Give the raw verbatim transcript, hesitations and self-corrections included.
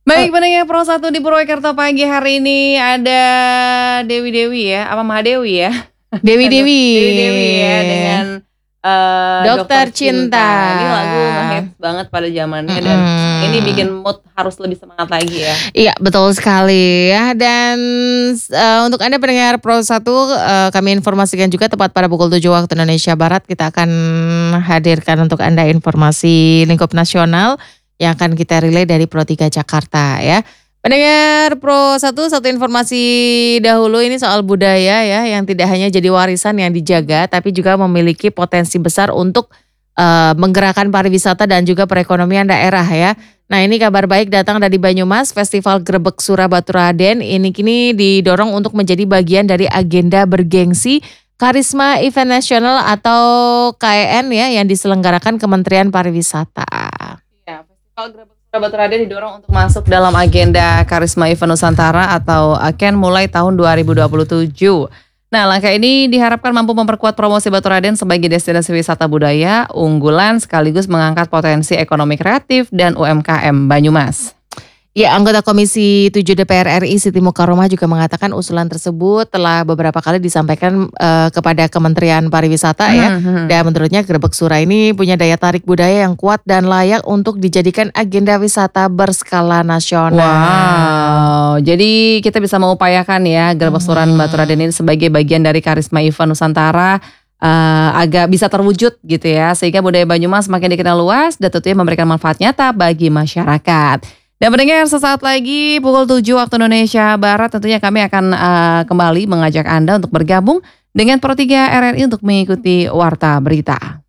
Baik, pendengar Pro satu di Purwakarta pagi hari ini ada Dewi Dewi ya, apa Mahadewi ya? Dewi Dewi. Dewi Dewi ya dengan uh, Dokter Dokter Cinta. Cinta. Ini lagu ngehits banget pada zamannya dan Mm-mm. ini bikin mood harus lebih semangat lagi ya. Iya, betul sekali ya. Dan uh, untuk Anda pendengar Pro satu, uh, kami informasikan juga tepat pada pukul tujuh waktu Indonesia Barat kita akan hadirkan untuk Anda informasi lingkup nasional yang akan kita relay dari Pro tiga Jakarta ya. Pendengar Pro satu, satu informasi dahulu ini soal budaya ya, yang tidak hanya jadi warisan yang dijaga tapi juga memiliki potensi besar untuk uh, menggerakkan pariwisata dan juga perekonomian daerah ya. Nah, ini kabar baik datang dari Banyumas. Festival Grebek Sura Baturaden ini kini didorong untuk menjadi bagian dari agenda bergengsi Karisma Event Nasional atau K E N ya, yang diselenggarakan Kementerian Pariwisata. Ya, Festival Grebek Baturaden didorong untuk masuk dalam agenda Karisma Event Nusantara atau A K E N mulai tahun dua ribu dua puluh tujuh. Nah, langkah ini diharapkan mampu memperkuat promosi Baturaden sebagai destinasi wisata budaya unggulan sekaligus mengangkat potensi ekonomi kreatif dan U M K M Banyumas. Ya, anggota Komisi tujuh D P R R I Siti Mukaromah juga mengatakan usulan tersebut telah beberapa kali disampaikan uh, kepada Kementerian Pariwisata ya. Hmm. Dan menurutnya Grebek Sura ini punya daya tarik budaya yang kuat dan layak untuk dijadikan agenda wisata berskala nasional. Wow, jadi kita bisa mengupayakan ya Grebek Sura hmm. Baturaden ini sebagai bagian dari Karisma Event Nusantara uh, agak bisa terwujud gitu ya. Sehingga budaya Banyumas semakin dikenal luas dan tentunya memberikan manfaat nyata bagi masyarakat. Dan pendengar, sesaat lagi pukul tujuh waktu Indonesia Barat tentunya kami akan uh, kembali mengajak Anda untuk bergabung dengan Pro tiga R R I untuk mengikuti Warta Berita.